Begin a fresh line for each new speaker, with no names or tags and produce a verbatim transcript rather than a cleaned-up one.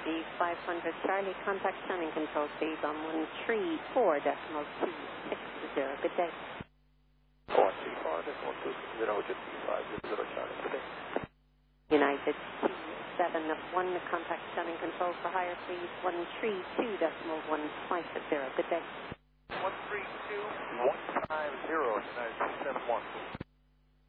B five hundred Charlie, contact Shannon Control please on one three four decimal two six zero. Good day.
one three four decimal two six zero, just B five zero Charlie. Good day.
United T seven one, contact Shannon Control for higher please, one three two decimal one five zero. Good day.
one three two one five zero, United T seven one.